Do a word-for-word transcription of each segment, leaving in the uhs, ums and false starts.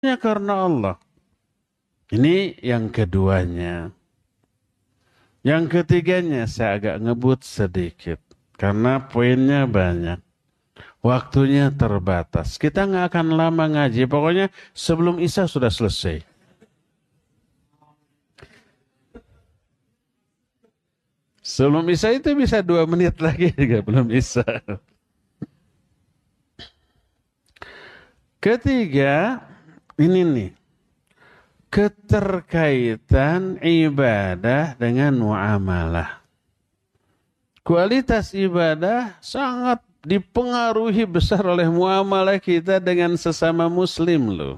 hanya karena Allah. Ini yang keduanya. Yang ketiganya saya agak ngebut sedikit. Karena poinnya banyak. Waktunya terbatas. Kita nggak akan lama ngaji. Pokoknya sebelum Isya sudah selesai. Sebelum Isya itu bisa dua menit lagi juga belum Isya. Ketiga, ini nih. Keterkaitan ibadah dengan muamalah. Kualitas ibadah sangat dipengaruhi besar oleh muamalah kita dengan sesama muslim loh.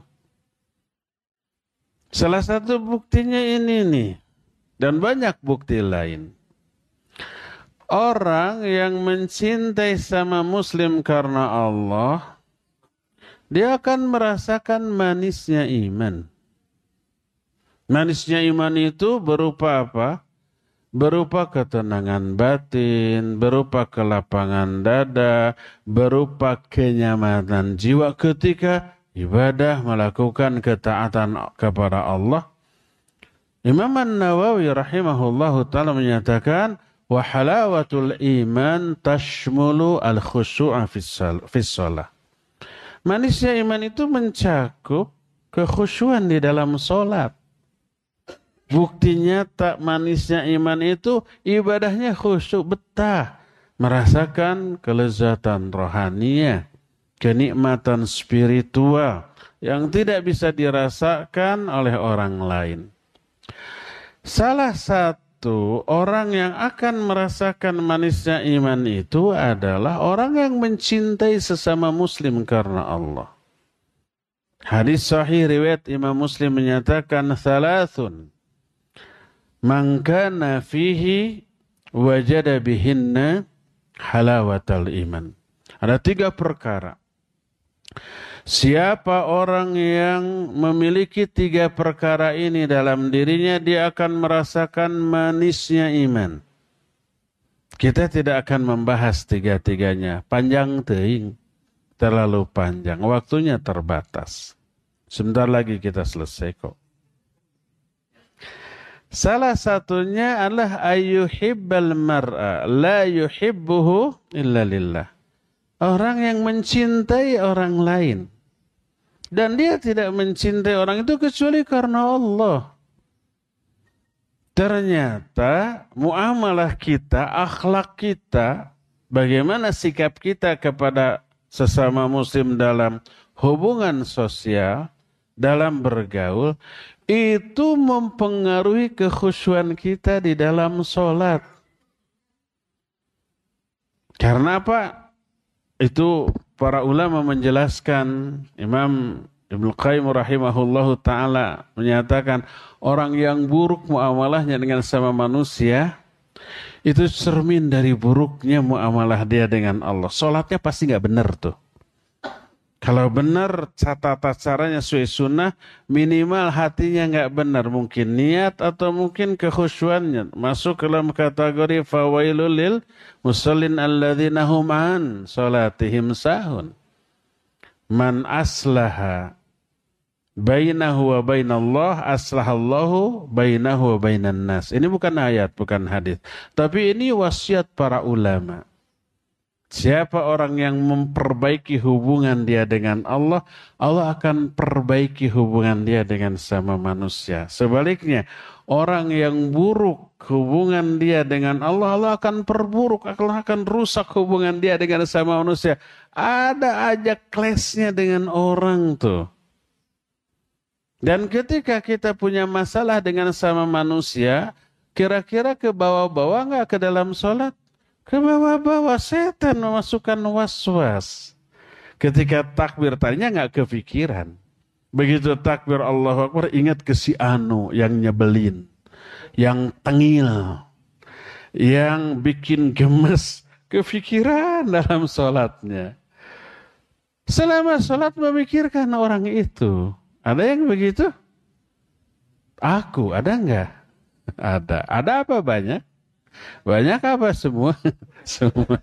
Salah satu buktinya ini nih. Dan banyak bukti lain. Orang yang mencintai sama muslim karena Allah, dia akan merasakan manisnya iman. Manisnya iman itu berupa apa? Berupa ketenangan batin, berupa kelapangan dada, berupa kenyamanan jiwa ketika ibadah melakukan ketaatan kepada Allah. Imam An-Nawawi rahimahullahu ta'ala menyatakan, wa halawatul iman tashmulu al-khushu'a fis shalah. Manisnya iman itu mencakup kekhusyuan di dalam sholat. Buktinya tak manisnya iman itu ibadahnya khusyuk betah. Merasakan kelezatan rohaninya, kenikmatan spiritual yang tidak bisa dirasakan oleh orang lain. Salah satu orang yang akan merasakan manisnya iman itu adalah orang yang mencintai sesama muslim karena Allah. Hadis sahih riwayat Imam Muslim menyatakan thalathun man kana fihi wajada bihinna halawatal iman. Ada tiga perkara. Siapa orang yang memiliki tiga perkara ini dalam dirinya, dia akan merasakan manisnya iman. Kita tidak akan membahas tiga-tiganya. Panjang teing. Terlalu panjang. Waktunya terbatas. Sebentar lagi kita selesai kok. Salah satunya adalah ayyuhibbal mar'a la yuhibbuhu illa lillah. Orang yang mencintai orang lain. Dan dia tidak mencintai orang itu kecuali karena Allah. Ternyata muamalah kita, akhlak kita, bagaimana sikap kita kepada sesama muslim dalam hubungan sosial, dalam bergaul, itu mempengaruhi kekhusyuan kita di dalam sholat. Karena apa? Itu para ulama menjelaskan, Imam Ibnu Qayyim rahimahullahu ta'ala menyatakan, orang yang buruk muamalahnya dengan sama manusia, itu cermin dari buruknya muamalah dia dengan Allah. Sholatnya pasti nggak benar tuh. Kalau benar, tata caranya sesuai sunnah, minimal hatinya nggak benar. Mungkin niat atau mungkin kekhusyuannya. Masuk dalam kategori fawailul lil musallin alladzina hum an salatihim sahun. Man aslaha bainahu wa bainallah aslahallahu bainahu wa bainan nas. Ini bukan ayat, bukan hadis. Tapi ini wasiat para ulama. Siapa orang yang memperbaiki hubungan dia dengan Allah, Allah akan perbaiki hubungan dia dengan sama manusia. Sebaliknya, orang yang buruk hubungan dia dengan Allah, Allah akan perburuk, Allah akan rusak hubungan dia dengan sama manusia. Ada aja clash-nya dengan orang tuh. Dan ketika kita punya masalah dengan sama manusia, kira-kira ke bawah-bawah nggak ke dalam sholat? Ke bawah-bawah, setan memasukkan was-was. Ketika takbir tadinya nggak kepikiran. Begitu takbir Allahu Akbar, ingat ke si Anu yang nyebelin, yang tengil, yang bikin gemes, kepikiran dalam sholatnya. Selama sholat memikirkan orang itu. Ada yang begitu? Aku, ada nggak? Ada. Ada apa banyak? Banyak apa semua? Semua.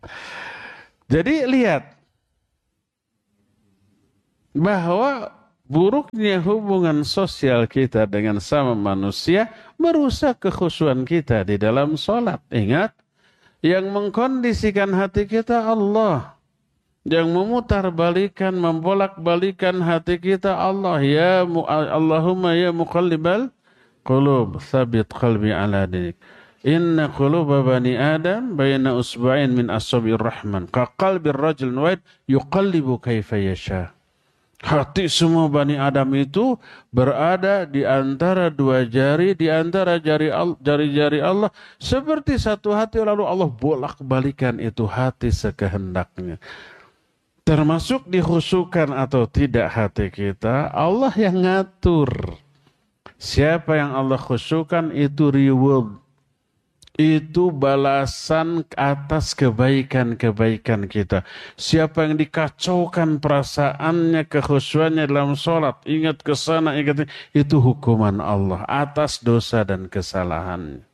Jadi lihat bahwa buruknya hubungan sosial kita dengan sama manusia merusak kekhusyuan kita di dalam sholat. Ingat, yang mengkondisikan hati kita Allah. Yang memutarbalikan, membolak-balikan hati kita Allah. Ya Allahumma ya muqallibal qulub, thabit qalbi ala dinik. Inna quluba bani Adam baina usba'in min asabi'ir rahman. Ka qalbir rajul wahid yuqallibu kaifa yasha. Hati semua Bani Adam itu berada di antara dua jari, di antara jari-jari Allah. Seperti satu hati, lalu Allah bolak-balikan itu hati sekehendaknya. Termasuk dikhusyukkan atau tidak hati kita, Allah yang ngatur. Siapa yang Allah khusyukkan itu reward. Itu balasan atas kebaikan-kebaikan kita. Siapa yang dikacaukan perasaannya, kekhusyuannya dalam sholat, ingat ke sana, ingat itu hukuman Allah atas dosa dan kesalahannya.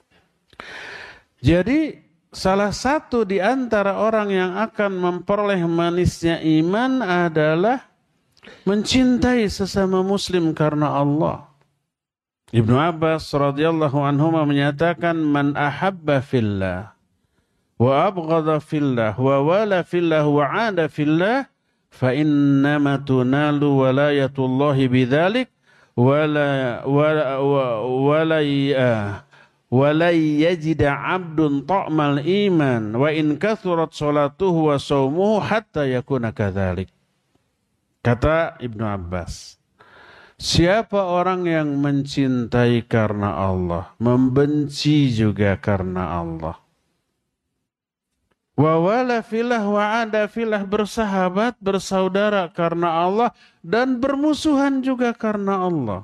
Jadi salah satu di antara orang yang akan memperoleh manisnya iman adalah mencintai sesama muslim karena Allah. Ibnu Abbas radhiyallahu anhuma menyatakan, man ahabba fillah wa abghadha fillah wa wala fillah wa 'ada fillah fa innama tunalu walayatullahi bidzalik wala wala wala wala yajid 'abdun ta'mal iman wa in kathurat salatuhu wa shaumuhu hatta yakuna kadzalik. Kata Ibnu Abbas, siapa orang yang mencintai karena Allah, membenci juga karena Allah. Wa wala filah wa ada filah, bersahabat, bersaudara karena Allah, dan bermusuhan juga karena Allah.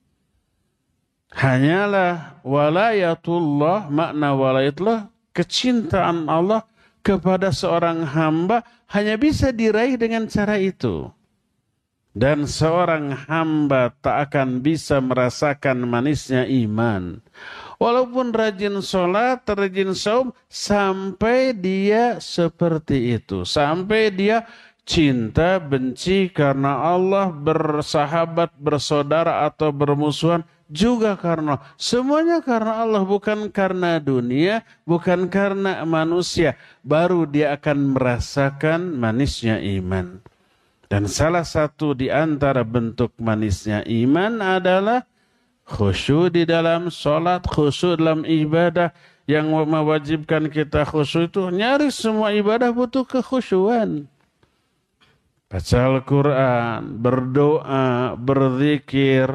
Hanyalah walayatullah, makna walayatullah, kecintaan Allah kepada seorang hamba hanya bisa diraih dengan cara itu. Dan seorang hamba tak akan bisa merasakan manisnya iman. Walaupun rajin sholat, rajin saum, sampai dia seperti itu. Sampai dia cinta, benci karena Allah, bersahabat, bersaudara atau bermusuhan juga karena Allah. Semuanya karena Allah, bukan karena dunia, bukan karena manusia. Baru dia akan merasakan manisnya iman. Dan salah satu di antara bentuk manisnya iman adalah khusyuk di dalam sholat, khusyuk dalam ibadah. Yang mewajibkan kita khusyuk itu, nyaris semua ibadah butuh kekhusyuan. Baca Al-Quran, berdoa, berzikir,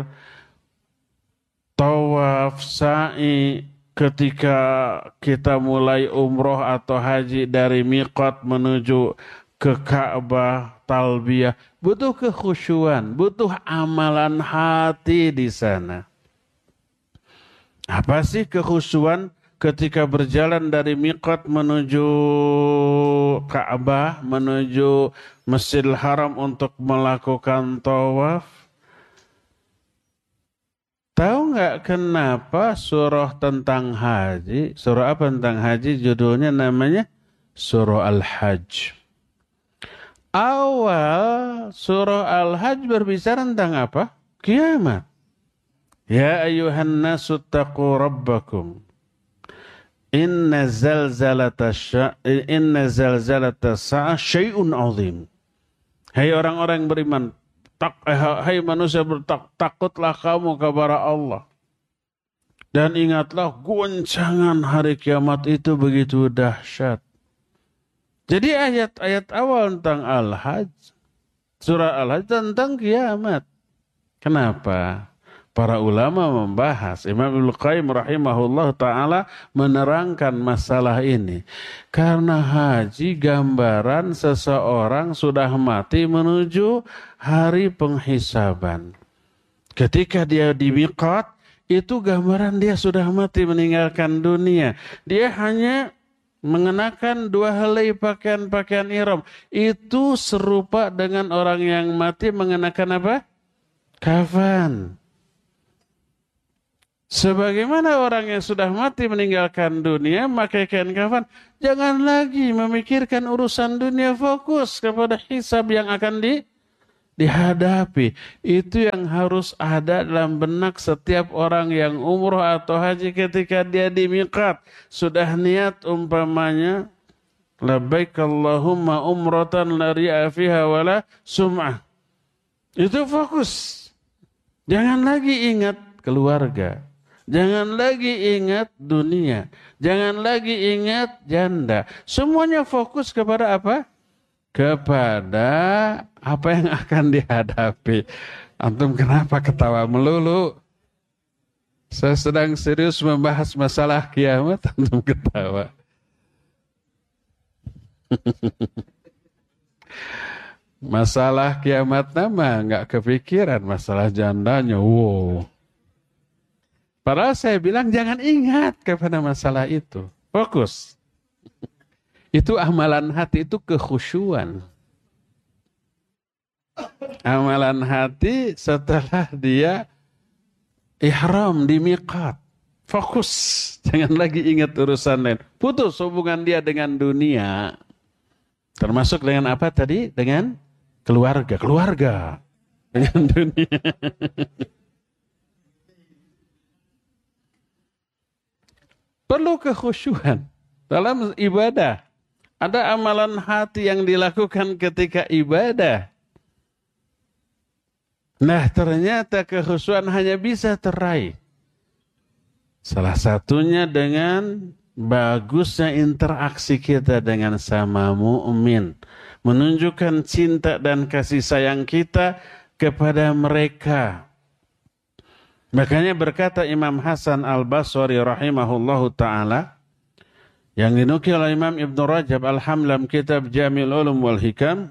tawaf, sa'i. Ketika kita mulai umroh atau haji dari miqat menuju ke Ka'bah, talbiyah, butuh kekhusyuan, butuh amalan hati di sana. Apa sih kekhusyuan ketika berjalan dari miqat menuju Ka'bah, menuju Masjidil Haram untuk melakukan tawaf? Tahu nggak kenapa surah tentang haji, surah apa tentang haji, judulnya namanya surah Al-Hajj. Awal surah Al-Hajj berbicara tentang apa? Kiamat. Ya ayyuhan nasu taqu rabbakum. Inna zalzalata inna zalzalata sa'ah syai'un 'azim. Hai orang-orang yang beriman, tak, hai manusia bertak, takutlah kamu kepada Allah. Dan ingatlah goncangan hari kiamat itu begitu dahsyat. Jadi ayat-ayat awal tentang Al-Hajj, surah Al-Hajj tentang kiamat. Kenapa? Para ulama membahas, Imam Ibnu Qayyim rahimahullah ta'ala menerangkan masalah ini. Karena haji gambaran seseorang sudah mati menuju hari penghisaban. Ketika dia di miqat, itu gambaran dia sudah mati meninggalkan dunia. Dia hanya mengenakan dua helai pakaian-pakaian ihram. Itu serupa dengan orang yang mati mengenakan apa? Kafan. Sebagaimana orang yang sudah mati meninggalkan dunia memakai kain kafan, jangan lagi memikirkan urusan dunia, fokus kepada hisab yang akan di, dihadapi. Itu yang harus ada dalam benak setiap orang yang umroh atau haji ketika dia di miqat. Sudah niat umpamanya, labbaik Allahumma umratan la ri'a fiha wala sum'ah. Itu fokus. Jangan lagi ingat keluarga. Jangan lagi ingat dunia. Jangan lagi ingat janda. Semuanya fokus kepada apa? Kepada apa yang akan dihadapi. Antum kenapa ketawa melulu? Saya sedang serius membahas masalah kiamat, antum ketawa. Masalah kiamat nama nggak kepikiran, masalah jandanya. Wow. Padahal saya bilang jangan ingat kepada masalah itu. Fokus. Itu amalan hati, itu kekhusyuan. Amalan hati setelah dia ihram di miqat. Fokus. Jangan lagi ingat urusan lain. Putus hubungan dia dengan dunia. Termasuk dengan apa tadi? Dengan keluarga. Keluarga. Dengan dunia. Perlu kekhusyuan dalam ibadah. Ada amalan hati yang dilakukan ketika ibadah. Nah, ternyata kekhusyuan hanya bisa teraih. Salah satunya dengan bagusnya interaksi kita dengan sama mukmin, menunjukkan cinta dan kasih sayang kita kepada mereka. Makanya berkata Imam Hasan Al-Basri rahimahullahu ta'ala, yang dinukil oleh Imam Ibn Rajab Al-Hamlam kitab Jamil Ulum wal Hikam,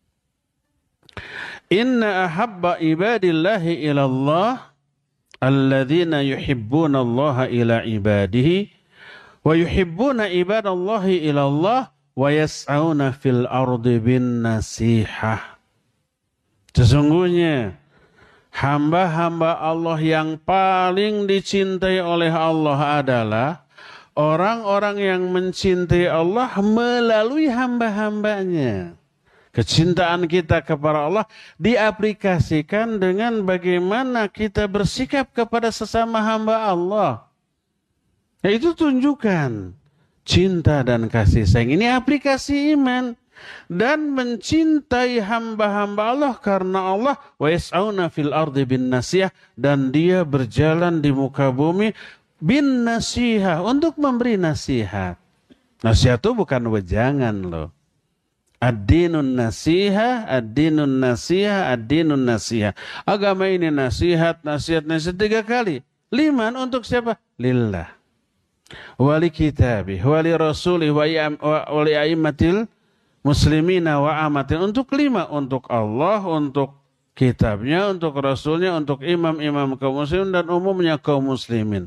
inna ahabba ibadillahi ilallah alladzina yuhibbuna Allah ila ibadihi wa yuhibbuna ibadallahi ilallah wa yas'auna fil ardi bin nasihah. Sesungguhnya hamba-hamba Allah yang paling dicintai oleh Allah adalah orang-orang yang mencintai Allah melalui hamba-hambanya. Kecintaan kita kepada Allah diaplikasikan dengan bagaimana kita bersikap kepada sesama hamba Allah. Nah, itu tunjukkan cinta dan kasih sayang. Ini aplikasi iman. Dan mencintai hamba-hamba Allah karena Allah wa yas'auna fil ardi bin nasihah, dan dia berjalan di muka bumi bin nasihah, untuk memberi nasihat. Nasihat itu bukan wejangan loh. Ad-dinun nasiha, ad-dinun nasiha, ad-dinun nasiha. Agama ini nasihat, nasihat, nasihat tiga kali. Liman, untuk siapa? Lillah. Wali kitabih, wali rasulih, wali a'immatil muslimina wa amatin. Untuk lima, untuk Allah, untuk kitabnya, untuk rasulnya, untuk imam-imam kaum muslimin, dan umumnya kaum muslimin.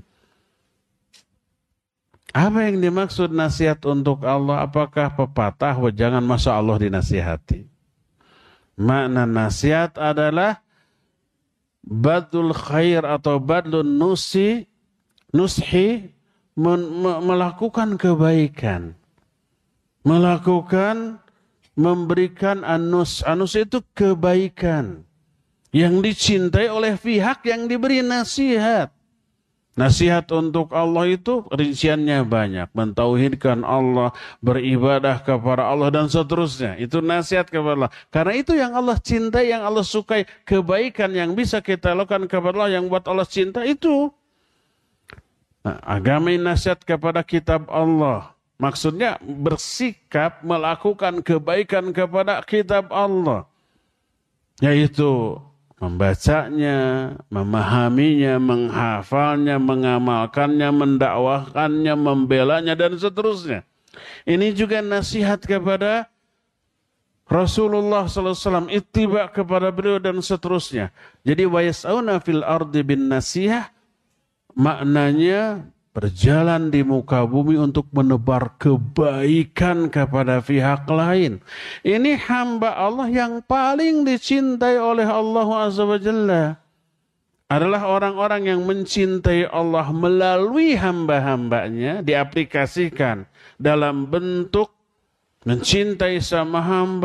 Apa yang dimaksud nasihat untuk Allah? Apakah pepatah, wah jangan masa Allah dinasihati? Makna nasihat adalah badul khair atau badlun nusi, nushi, melakukan kebaikan. Melakukan, memberikan anus. Anus itu kebaikan yang dicintai oleh pihak yang diberi nasihat. Nasihat untuk Allah itu rinciannya banyak. Mentauhidkan Allah, beribadah kepada Allah, dan seterusnya. Itu nasihat kepada Allah. Karena itu yang Allah cintai, yang Allah sukai. Kebaikan yang bisa kita lakukan kepada Allah, yang buat Allah cinta itu. Nah, agama ini nasihat kepada kitab Allah. Maksudnya bersikap melakukan kebaikan kepada kitab Allah. Yaitu membacanya, memahaminya, menghafalnya, mengamalkannya, mendakwahkannya, membelanya, dan seterusnya. Ini juga nasihat kepada Rasulullah sallallahu alaihi wasallam, ittiba kepada beliau, dan seterusnya. Jadi wa yas'auna fil ardi bin nasihah, maknanya berjalan di muka bumi untuk menebar kebaikan kepada pihak lain. Ini hamba Allah yang paling dicintai oleh Allah Azza wa Jalla. Adalah orang-orang yang mencintai Allah melalui hamba-hambanya, diaplikasikan dalam bentuk mencintai sama hamba,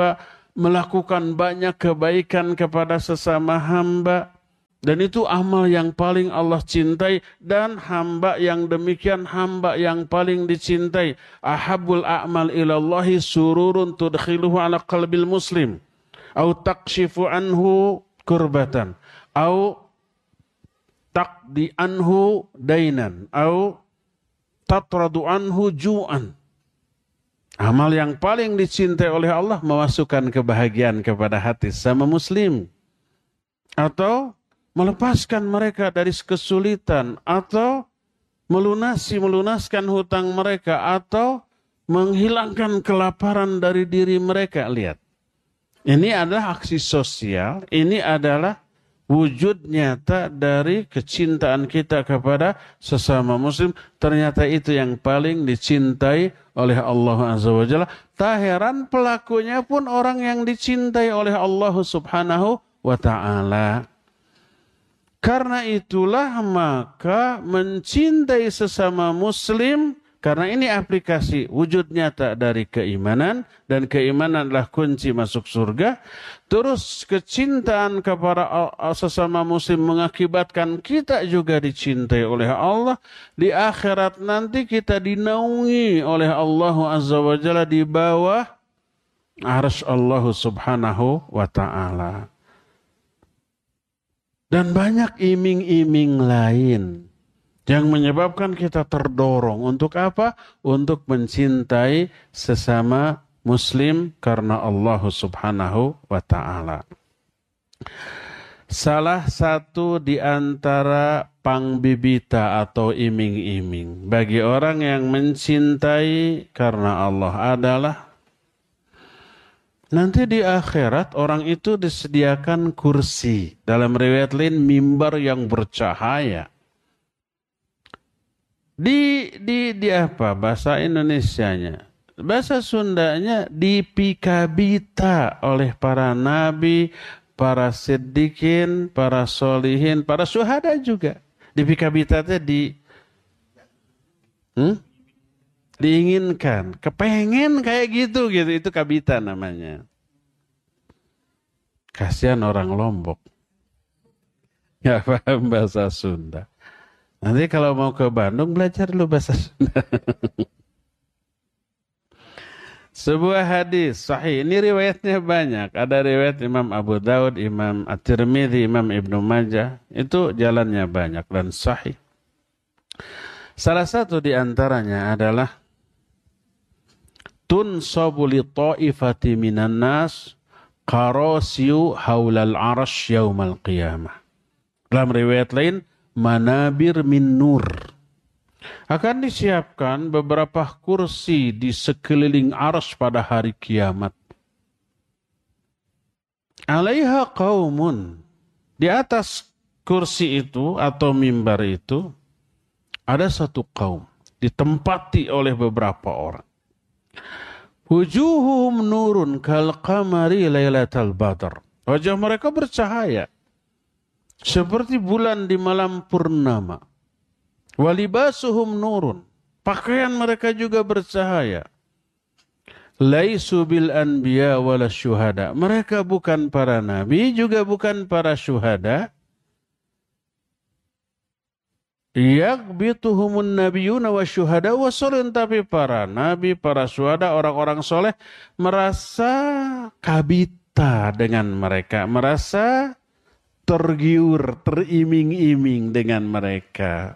melakukan banyak kebaikan kepada sesama hamba. Dan itu amal yang paling Allah cintai, dan hamba yang demikian hamba yang paling dicintai. Ahabbul a'mal ilallahi sururun tudkhiluhu ala qalbil muslim, au takshifu anhu kurbatan, au taqdi anhu dainan, au tatradu anhu ju'an. Amal yang paling dicintai oleh Allah memasukkan kebahagiaan kepada hati sama muslim, atau melepaskan mereka dari kesulitan, atau melunasi melunaskan hutang mereka, atau menghilangkan kelaparan dari diri mereka. Lihat, ini adalah aksi sosial, ini adalah wujud nyata dari kecintaan kita kepada sesama muslim. Ternyata itu yang paling dicintai oleh Allah Azza wa Jalla. Tak heran pelakunya pun orang yang dicintai oleh Allah Subhanahu wa Ta'ala. Karena itulah maka mencintai sesama muslim, karena ini aplikasi wujud nyata dari keimanan, dan keimanan adalah kunci masuk surga. Terus kecintaan kepada sesama muslim mengakibatkan kita juga dicintai oleh Allah. Di akhirat nanti kita dinaungi oleh Allah Azza wa Jalla di bawah arsy Allah Subhanahu wa Ta'ala. Dan banyak iming-iming lain yang menyebabkan kita terdorong untuk apa? Untuk mencintai sesama muslim karena Allah Subhanahu wa Ta'ala. Salah satu di antara pangbibita atau iming-iming bagi orang yang mencintai karena Allah adalah nanti di akhirat orang itu disediakan kursi. Dalam riwayat lain mimbar yang bercahaya. Di di di apa bahasa Indonesianya? Bahasa Sundanya dipikabita oleh para nabi, para siddiqin, para solihin, para syuhada juga. Dipikabita itu di hmm? diinginkan, kepengen kayak gitu gitu, itu kabita namanya. Kasihan orang Lombok, nggak paham bahasa Sunda. Nanti kalau mau ke Bandung belajar dulu bahasa Sunda. Sebuah hadis sahih, ini riwayatnya banyak. Ada riwayat Imam Abu Daud, Imam At-Tirmidzi, Imam Ibnu Majah. Itu jalannya banyak dan sahih. Salah satu di antaranya adalah tunsabu li ta'ifati minan nas qarasiyu haulal arasy yaumal qiyamah. Dalam riwayat lain, manabir min nur. Akan disiapkan beberapa kursi di sekeliling arasy pada hari kiamat. Alaiha qaumun. Di atas kursi itu atau mimbar itu ada satu kaum ditempati oleh beberapa orang. Wujuhum nurun kal qamari lailatal badr. Wajah mereka bercahaya seperti bulan di malam purnama. Walibasuhum nurun. Pakaian mereka juga bercahaya. Laisu bil anbiya wala syuhada. Mereka bukan para nabi, juga bukan para syuhada. Yaghbituhumun nabiyuna wa syuhada wa solin, tapi para nabi, para syuhada, orang-orang soleh merasa kabita dengan mereka, merasa tergiur, teriming-iming dengan mereka.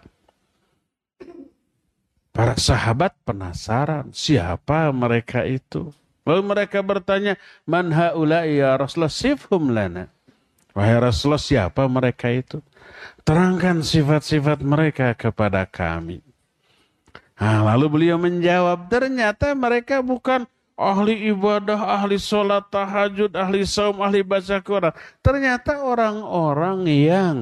Para sahabat penasaran, siapa mereka itu? Lalu mereka bertanya, man haula'i ya Rasulullah, sifhum lana. Wahai Rasulullah, siapa mereka itu? Terangkan sifat-sifat mereka kepada kami. Nah, lalu beliau menjawab, ternyata mereka bukan ahli ibadah, ahli sholat tahajud, ahli saum, ahli baca Quran. Ternyata orang-orang yang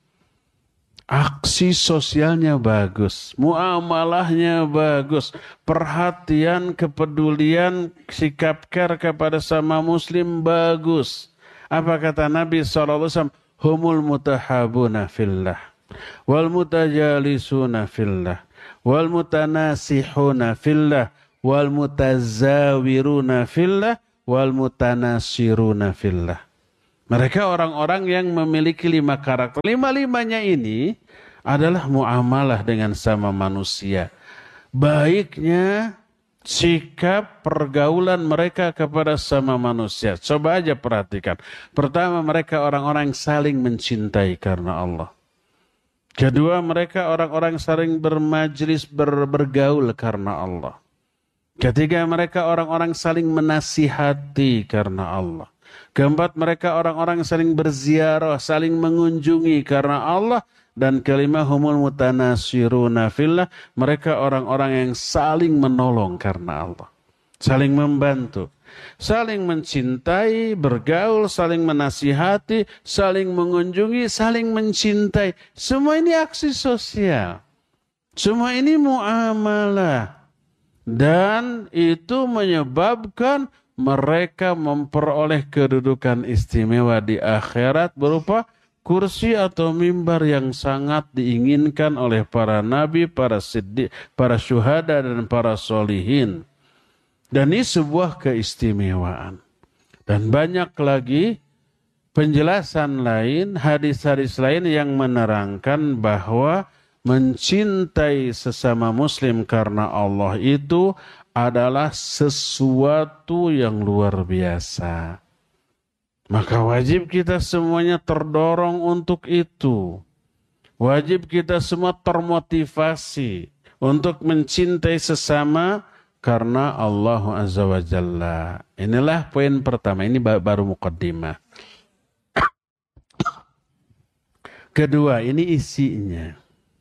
aksi sosialnya bagus, muamalahnya bagus, perhatian, kepedulian, sikap care kepada sama muslim bagus. Apa kata Nabi shallallahu alaihi wasallam? Humul mutahabuna fillah, wal mutajalisuna fillah, wal mutanasihuna fillah, wal mutazawiruna fillah, wal mutanasiruna fillah. Mereka orang-orang yang memiliki lima karakter. Lima-limanya ini adalah muamalah dengan sama manusia. Baiknya sikap pergaulan mereka kepada sama manusia. Coba aja perhatikan. Pertama, mereka orang-orang yang saling mencintai karena Allah. Kedua, mereka orang-orang saling bermajlis, ber, bergaul karena Allah. Ketiga, mereka orang-orang saling menasihati karena Allah. Keempat, mereka orang-orang saling berziarah, saling mengunjungi karena Allah. Dan kelima, humul mutanasiruna fillah, mereka orang-orang yang saling menolong karena Allah. Saling membantu, saling mencintai, bergaul, saling menasihati, saling mengunjungi, saling mencintai. Semua ini aksi sosial. Semua ini muamalah. Dan itu menyebabkan mereka memperoleh kedudukan istimewa di akhirat berupa kursi atau mimbar yang sangat diinginkan oleh para nabi, para siddiq, para syuhada dan para solihin. Dan ini sebuah keistimewaan. Dan banyak lagi penjelasan lain, hadis-hadis lain yang menerangkan bahwa mencintai sesama muslim karena Allah itu adalah sesuatu yang luar biasa. Maka wajib kita semuanya terdorong untuk itu. Wajib kita semua termotivasi untuk mencintai sesama karena Allah Azza wa Jalla. Inilah poin pertama, ini baru muqaddimah. Kedua, ini isinya.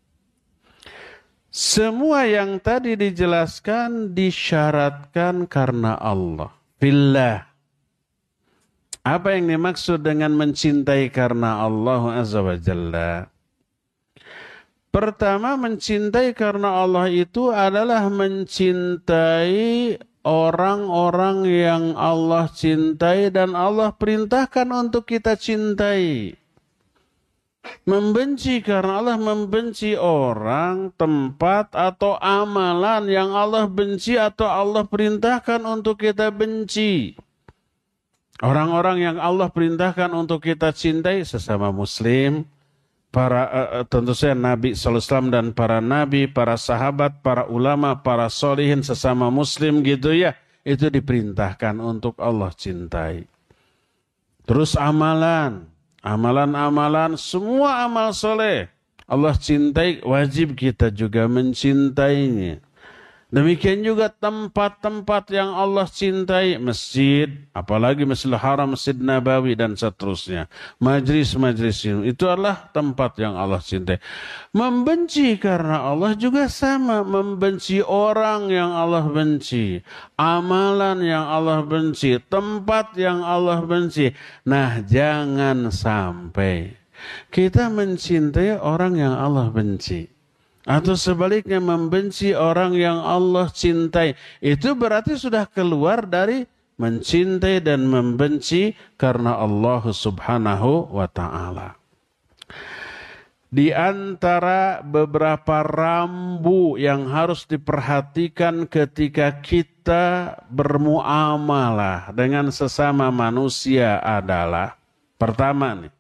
Semua yang tadi dijelaskan disyaratkan karena Allah. Fillah. Apa yang dimaksud dengan mencintai karena Allah Azza wa Jalla? Pertama, mencintai karena Allah itu adalah mencintai orang-orang yang Allah cintai dan Allah perintahkan untuk kita cintai. Membenci karena Allah membenci orang, tempat, atau amalan yang Allah benci atau Allah perintahkan untuk kita benci. Orang-orang yang Allah perintahkan untuk kita cintai sesama muslim, para uh, tentu saja Nabi sallallahu alaihi wasallam dan para nabi, para sahabat, para ulama, para solihin sesama muslim gitu ya, itu diperintahkan untuk Allah cintai. Terus amalan, amalan-amalan, semua amal soleh Allah cintai, wajib kita juga mencintainya. Demikian juga tempat-tempat yang Allah cintai, masjid, apalagi Masjidil Haram, Masjid Nabawi dan seterusnya. Majlis-majlis itu adalah tempat yang Allah cintai. Membenci karena Allah juga sama, membenci orang yang Allah benci, amalan yang Allah benci, tempat yang Allah benci. Nah, jangan sampai kita mencintai orang yang Allah benci. Atau sebaliknya membenci orang yang Allah cintai. Itu berarti sudah keluar dari mencintai dan membenci karena Allah subhanahu wa ta'ala. Di antara beberapa rambu yang harus diperhatikan ketika kita bermuamalah dengan sesama manusia adalah, pertama nih,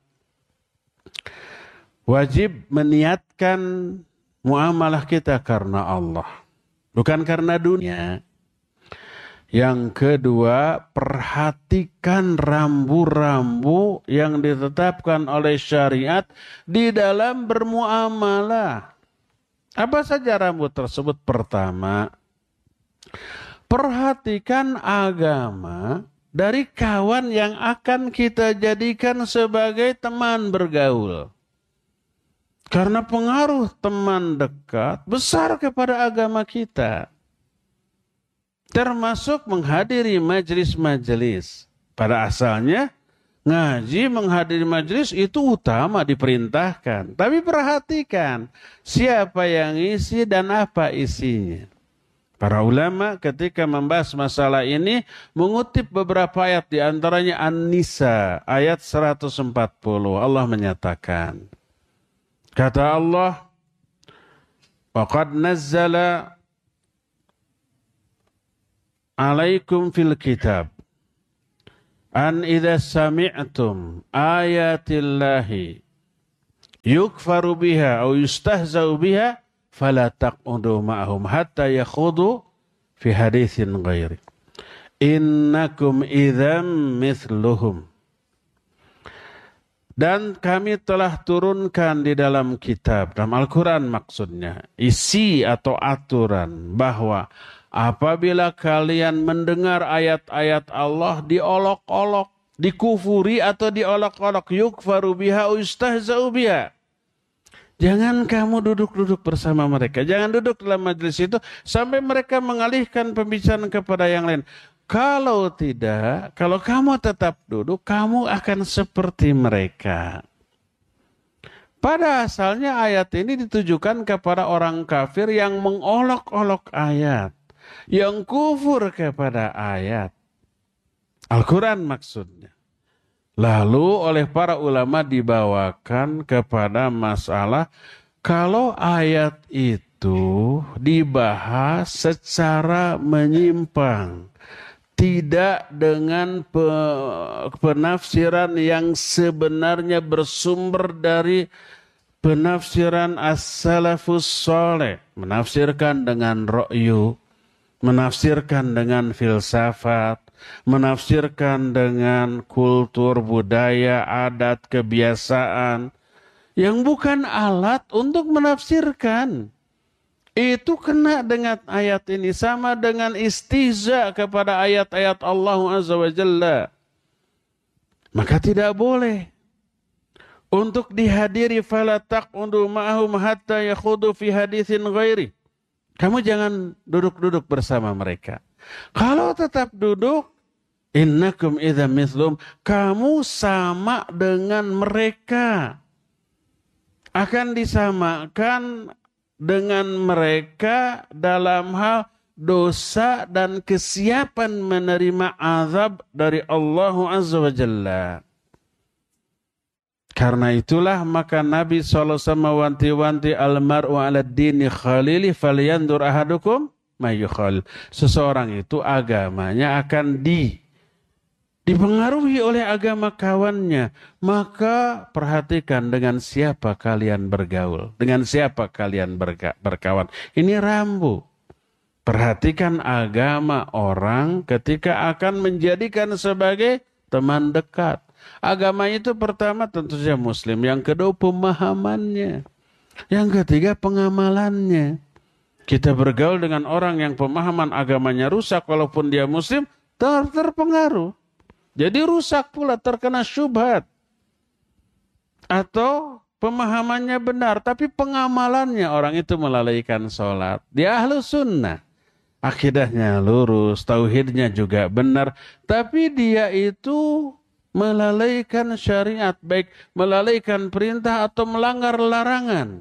wajib meniatkan muamalah kita karena Allah, bukan karena dunia. Yang kedua, perhatikan rambu-rambu yang ditetapkan oleh syariat di dalam bermuamalah. Apa saja rambu tersebut? Pertama, perhatikan agama dari kawan yang akan kita jadikan sebagai teman bergaul. Karena pengaruh teman dekat besar kepada agama kita. Termasuk menghadiri majelis-majelis. Pada asalnya, ngaji menghadiri majelis itu utama diperintahkan. Tapi perhatikan siapa yang isi dan apa isinya. Para ulama ketika membahas masalah ini mengutip beberapa ayat, di antaranya An-Nisa ayat seratus empat puluh. Allah menyatakan, kata Allah, waqad nazzala alaikum fil kitab an idza sami'tum ayatillahi yukfaru biha aw yustahzau biha fala taq'udu ma'ahum hatta yakhudu fi haditsin ghairi innakum idzam mithluhum. Dan kami telah turunkan di dalam kitab, dalam Al-Quran maksudnya, isi atau aturan bahwa apabila kalian mendengar ayat-ayat Allah diolok-olok, dikufuri atau diolok-olok, yukfaru biha ustahza'u biha. Jangan kamu duduk-duduk bersama mereka. Jangan duduk dalam majelis itu sampai mereka mengalihkan pembicaraan kepada yang lain. Kalau tidak, kalau kamu tetap duduk, kamu akan seperti mereka. Pada asalnya ayat ini ditujukan kepada orang kafir yang mengolok-olok ayat, yang kufur kepada ayat. Al-Quran maksudnya. Lalu oleh para ulama dibawakan kepada masalah kalau ayat itu dibahas secara menyimpang. Tidak dengan penafsiran yang sebenarnya bersumber dari penafsiran as-salafus saleh. Menafsirkan dengan ra'yu, menafsirkan dengan filsafat, menafsirkan dengan kultur, budaya, adat, kebiasaan. Yang bukan alat untuk menafsirkan. Itu kena dengan ayat ini. Sama dengan istihza kepada ayat-ayat Allah Azza wa Jalla. Maka tidak boleh. Untuk dihadiri fala taq'udu ma'ahum hatta yakhudu fi haditsin ghairi. Kamu jangan duduk-duduk bersama mereka. Kalau tetap duduk, innakum idza mithlum, kamu sama dengan mereka. Akan disamakan dengan mereka dalam hal dosa dan kesiapan menerima azab dari Allah Azza wa Jalla. Karena itulah maka Nabi shallallahu alaihi wasallam wanti-wanti al-mar'u ala dini khalili falyandur ahadukum mayyukhal. Seseorang itu agamanya akan di dipengaruhi oleh agama kawannya, maka perhatikan dengan siapa kalian bergaul, dengan siapa kalian berga, berkawan. Ini rambu. Perhatikan agama orang ketika akan menjadikan sebagai teman dekat. Agama itu pertama tentu saja Muslim, yang kedua pemahamannya, yang ketiga pengamalannya. Kita bergaul dengan orang yang pemahaman agamanya rusak, walaupun dia Muslim, ter terpengaruh. Jadi rusak pula, terkena syubhat. Atau pemahamannya benar, tapi pengamalannya orang itu melalaikan sholat. Dia ahlu sunnah. Akidahnya lurus, tauhidnya juga benar. Tapi dia itu melalaikan syariat, baik melalaikan perintah atau melanggar larangan.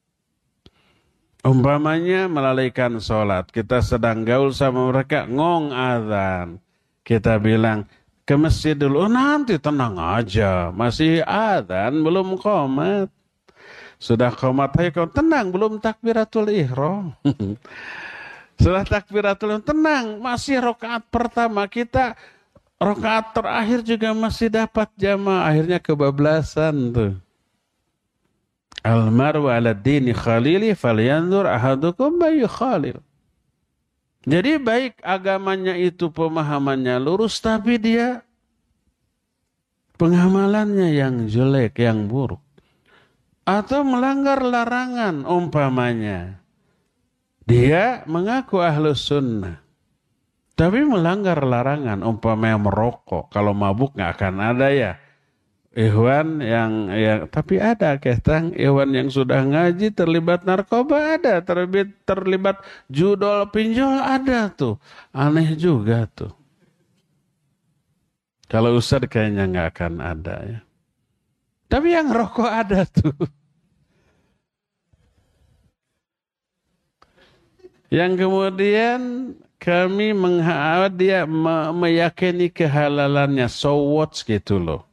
Umpamanya melalaikan sholat. Kita sedang gaul sama mereka, ngong azan. Kita bilang, ke masjid dulu, oh, nanti tenang aja, masih adzan, belum qomat. Sudah qomat, ayo kau tenang, belum takbiratul ihram. Setelah takbiratul ihram, tenang, masih rakaat pertama, kita rakaat terakhir juga masih dapat jamaah, akhirnya kebablasan tuh. Al-mar'u ala dini khalili falyanzur ahadukum bayu khalil. Jadi baik agamanya itu pemahamannya lurus, tapi dia pengamalannya yang jelek, yang buruk. Atau melanggar larangan umpamanya. Dia mengaku ahlus sunnah, tapi melanggar larangan umpamanya merokok. Kalau mabuk nggak akan ada ya. Ikhwan yang, yang tapi ada ketang ikhwan yang sudah ngaji terlibat narkoba ada, terlibat terlibat judol pinjol ada tuh, aneh juga tuh. Kalau Ustaz kayaknya nggak akan ada ya. Tapi yang rokok ada tuh. Yang kemudian kami mengha dia me meyakini kehalalannya, so what gitu loh.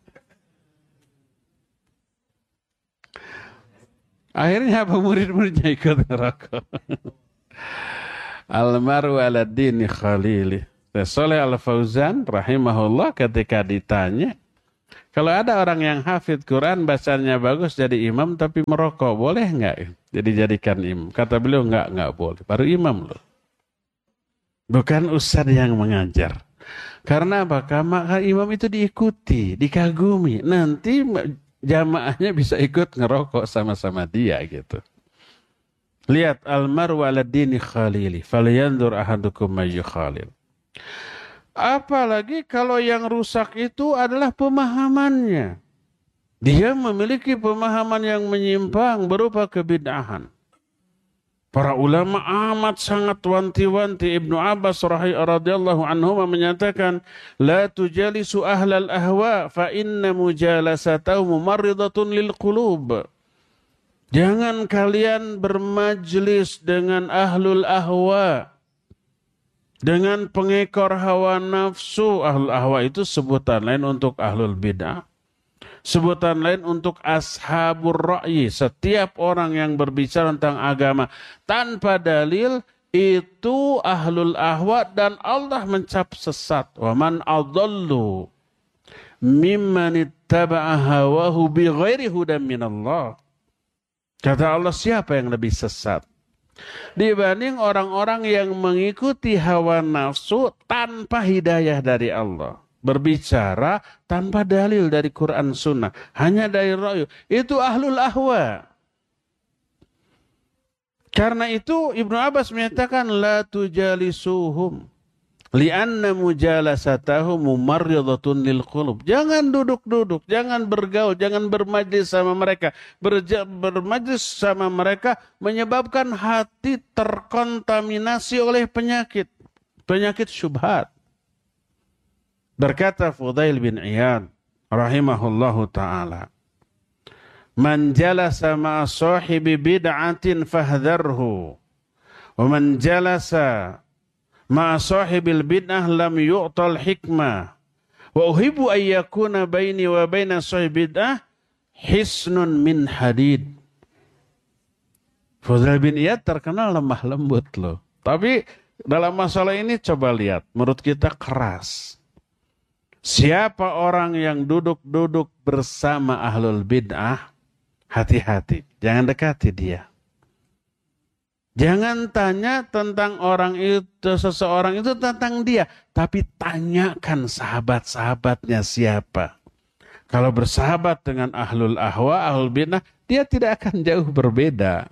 Akhirnya apa, murid-muridnya ikut ngerokok. Al-mar'u ala dini khalili. Shalih Al-Fauzan rahimahullah ketika ditanya, kalau ada orang yang hafid Quran, bacanya bagus jadi imam tapi merokok, boleh nggak? Jadi jadikan imam. Kata beliau, nggak, nggak boleh. Baru imam loh. Bukan ustadz yang mengajar. Karena apa? Karena imam itu diikuti, dikagumi. Nanti jamaahnya bisa ikut ngerokok sama-sama dia gitu. Lihat, almaru ala dini khalili, falyanzur ahadukum mayyu khalil. Apalagi kalau yang rusak itu adalah pemahamannya. Dia memiliki pemahaman yang menyimpang berupa kebid'ahan. Para ulama amat sangat wanti-wanti. Ibnu Abbas radhiyallahu anhu menyatakan, la tujalisu ahlal ahwa fa inna mujalasatahum mumarridatun lil qulub. Jangan kalian bermajlis dengan ahlul ahwa, dengan pengekor hawa nafsu. Ahlul ahwa itu sebutan lain untuk ahlul bid'ah. Sebutan lain untuk ashabur ra'yi. Setiap orang yang berbicara tentang agama tanpa dalil itu ahlul ahwa, dan Allah mencap sesat. Wa man adallu mimman ittaba'a hawahu bighairi hudan minallah. Kata Allah, siapa yang lebih sesat dibanding orang-orang yang mengikuti hawa nafsu tanpa hidayah dari Allah. Berbicara tanpa dalil dari Quran Sunnah, hanya dari ra'yu. Itu ahlul ahwa. Karena itu Ibnu Abbas menyatakan, la tujalisuhum li'anna mujalasatahum mumarridatun lil qulub. Jangan duduk-duduk, jangan bergaul, jangan bermajlis sama mereka. Berja, bermajlis sama mereka menyebabkan hati terkontaminasi oleh penyakit. Penyakit syubhat. Berkata Fudail bin Iyad rahimahullahu ta'ala, man jalasa ma'a sahibi bid'atin fahdharhu, wa man jalasa ma'a sahibil bid'ah lam yu'tal hikmah, wa uhibbu an yakuna baini wa baina sahibil bid'ah hisnun min hadid. Fudail bin Iyad terkenal lemah lembut loh. Tapi dalam masalah ini coba lihat, menurut kita keras. Siapa orang yang duduk-duduk bersama ahlul bid'ah, hati-hati, jangan dekati dia. Jangan tanya tentang orang itu, seseorang itu tentang dia, tapi tanyakan sahabat-sahabatnya siapa. Kalau bersahabat dengan ahlul ahwa, ahlul bid'ah, dia tidak akan jauh berbeda.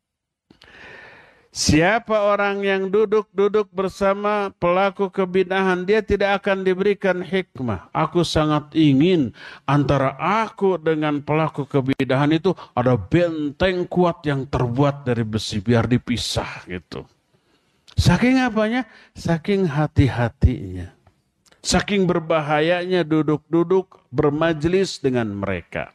Siapa orang yang duduk-duduk bersama pelaku kebid'ahan, dia tidak akan diberikan hikmah. Aku sangat ingin antara aku dengan pelaku kebid'ahan itu ada benteng kuat yang terbuat dari besi, biar dipisah gitu. Saking apanya? Saking hati-hatinya. Saking berbahayanya duduk-duduk bermajlis dengan mereka.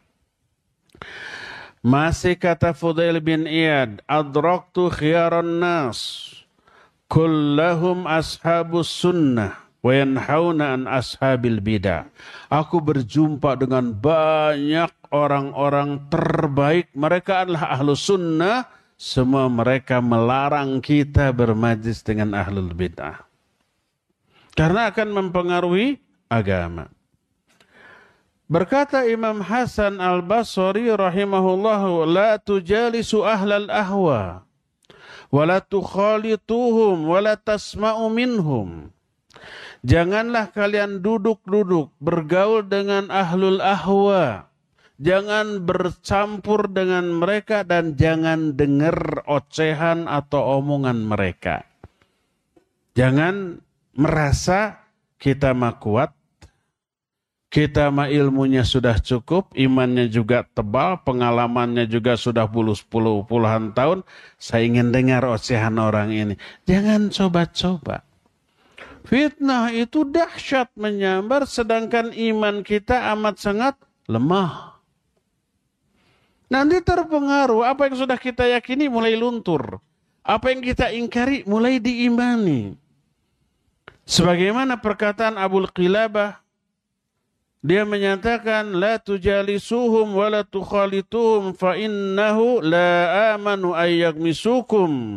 Masih kata Fudail bin Iyad, adraktu khiyaran nas kullahum ashabus sunnah wa yanhauna an ashabil bidah. Aku berjumpa dengan banyak orang-orang terbaik, mereka adalah ahlus sunnah, semua mereka melarang kita bermajlis dengan ahlul bidah karena akan mempengaruhi agama. Berkata Imam Hasan Al-Basri rahimahullahu, la tujalisu ahlal ahwa wa la tukhalituhum wa la tasma'u minhum. Janganlah kalian duduk-duduk bergaul dengan ahlul ahwa. Jangan bercampur dengan mereka dan jangan dengar ocehan atau omongan mereka. Jangan merasa kita mah kuat, kita mah ilmunya sudah cukup, imannya juga tebal, pengalamannya juga sudah puluh-puluh puluhan tahun. Saya ingin dengar ocehan orang ini. Jangan coba-coba. Fitnah itu dahsyat menyambar, sedangkan iman kita amat sangat lemah. Nanti terpengaruh, apa yang sudah kita yakini mulai luntur. Apa yang kita ingkari mulai diimani. Sebagaimana perkataan Abu Qilabah, dia menyatakan, la tujalisuhum wa la tukhalituhum fa innahu la amanu ayyagmisukum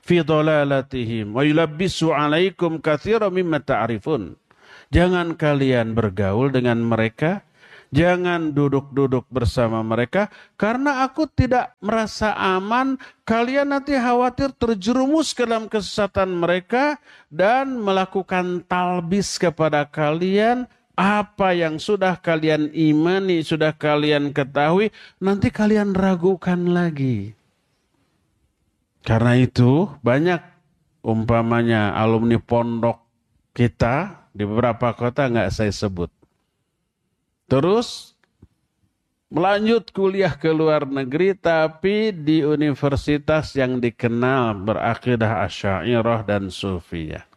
fi dhalalatihim wa yulabbisu 'alaikum katsiran mimma ta'rifun. Jangan kalian bergaul dengan mereka, jangan duduk-duduk bersama mereka, karena aku tidak merasa aman, kalian nanti khawatir terjerumus ke dalam kesesatan mereka dan melakukan talbis kepada kalian. Apa yang sudah kalian imani, sudah kalian ketahui, nanti kalian ragukan lagi. Karena itu banyak umpamanya alumni pondok kita di beberapa kota nggak saya sebut. Terus melanjut kuliah ke luar negeri tapi di universitas yang dikenal berakidah Asy'ariyah dan Sufiyah.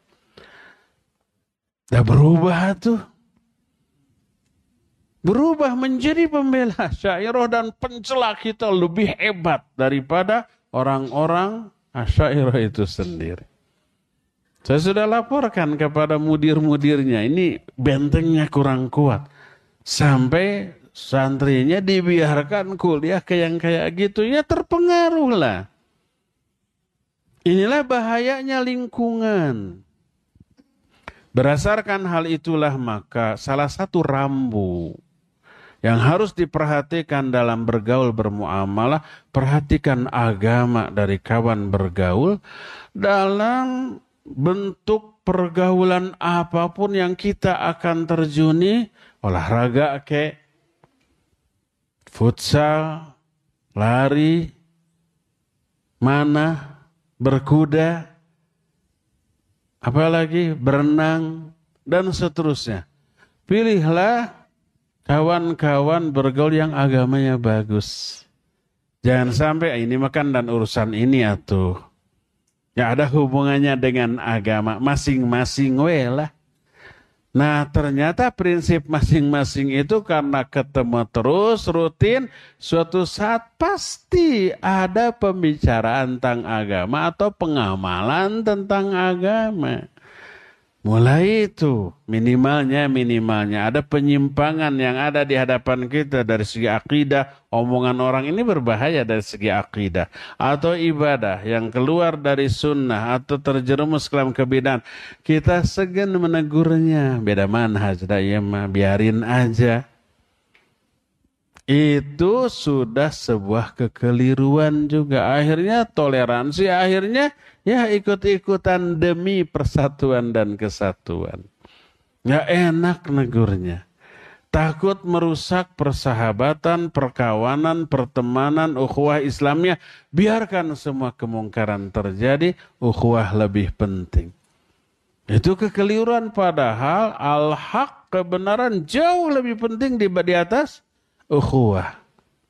Dah berubah tuh. Berubah menjadi pembela Asy'ariyah dan pencela kita lebih hebat daripada orang-orang Asy'ariyah itu sendiri. Saya sudah laporkan kepada mudir-mudirnya, ini bentengnya kurang kuat. Sampai santrinya dibiarkan kuliah ke yang kayak gitu, ya terpengaruh lah. Inilah bahayanya lingkungan. Berdasarkan hal itulah maka salah satu rambu yang harus diperhatikan dalam bergaul bermuamalah, perhatikan agama dari kawan bergaul dalam bentuk pergaulan apapun yang kita akan terjuni, olahraga ke, futsal, lari, mana, berkuda, apalagi berenang, dan seterusnya. Pilihlah kawan-kawan bergaul yang agamanya bagus. Jangan sampai ini makan dan urusan ini atuh. Ya ada hubungannya dengan agama masing-masing we lah. Nah ternyata prinsip masing-masing itu karena ketemu terus rutin, suatu saat pasti ada pembicaraan tentang agama atau pengamalan tentang agama. Mulai itu minimalnya minimalnya ada penyimpangan yang ada di hadapan kita dari segi akidah, omongan orang ini berbahaya dari segi akidah, atau ibadah yang keluar dari sunnah atau terjerumus ke dalam kebid'ahan, kita segan menegurnya. Beda manhaj dah ya mah, biarin aja. Itu sudah sebuah kekeliruan juga. Akhirnya toleransi, akhirnya ya ikut-ikutan demi persatuan dan kesatuan. Nggak enak negurnya. Takut merusak persahabatan, perkawanan, pertemanan, ukhuwah Islamnya. Biarkan semua kemungkaran terjadi, ukhuwah lebih penting. Itu kekeliruan, padahal al-haq, kebenaran jauh lebih penting di, di atas ukhuwah.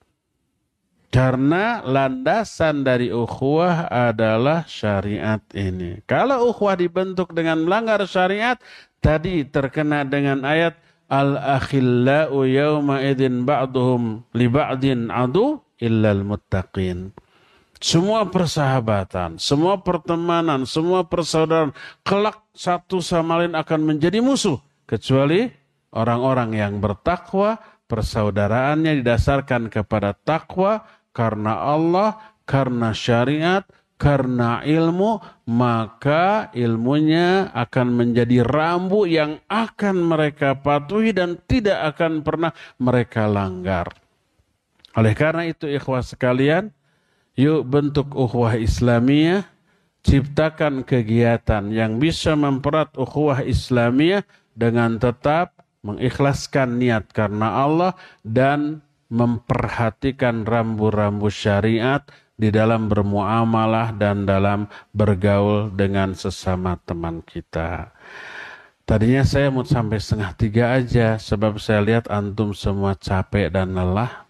Karena landasan dari ukhuwah adalah syariat ini. Kalau ukhuwah dibentuk dengan melanggar syariat, tadi terkena dengan ayat al-akhillau yawma idzin ba'duhum li ba'din adu illal muttaqin. Semua persahabatan, semua pertemanan, semua persaudaraan kelak satu sama lain akan menjadi musuh kecuali orang-orang yang bertakwa. Persaudaraannya didasarkan kepada takwa, karena Allah, karena syariat, karena ilmu, maka ilmunya akan menjadi rambu yang akan mereka patuhi dan tidak akan pernah mereka langgar. Oleh karena itu ikhwah sekalian, yuk bentuk ukhuwah Islamiyah, ciptakan kegiatan yang bisa mempererat ukhuwah Islamiyah dengan tetap mengikhlaskan niat karena Allah dan memperhatikan rambu-rambu syariat di dalam bermuamalah dan dalam bergaul dengan sesama teman kita. Tadinya saya mau sampai setengah tiga aja, sebab saya lihat antum semua capek dan lelah.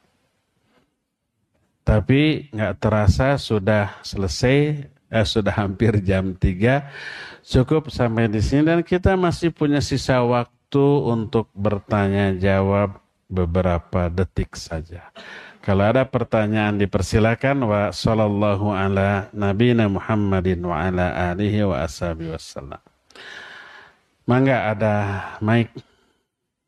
Tapi nggak terasa sudah selesai, eh, sudah hampir jam tiga. Cukup sampai di sini dan kita masih punya sisa waktu untuk bertanya jawab beberapa detik saja. Kalau ada pertanyaan dipersilakan. Wa sallallahu ala nabiyina Muhammadin wa ala alihi wa ashabihi wasallam. Mangga ada mic.